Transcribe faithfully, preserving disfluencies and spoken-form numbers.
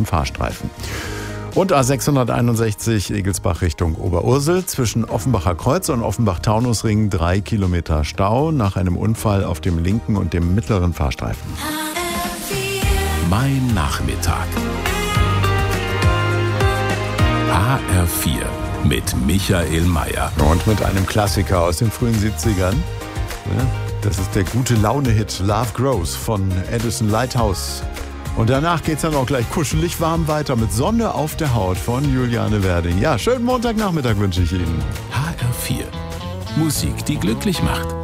gesperrten Fahrstreifen. Und A sechshunderteinundsechzig Egelsbach Richtung Oberursel zwischen Offenbacher Kreuz und Offenbach-Taunusring drei Kilometer Stau nach einem Unfall auf dem linken und dem mittleren Fahrstreifen. Mein Nachmittag. H R vier mit Michael Mayer. Und mit einem Klassiker aus den frühen siebzigern. Das ist der Gute-Laune-Hit Love Grows von Edison Lighthouse. Und danach geht's dann auch gleich kuschelig warm weiter mit Sonne auf der Haut von Juliane Werding. Ja, schönen Montagnachmittag wünsche ich Ihnen. H R vier. Musik, die glücklich macht.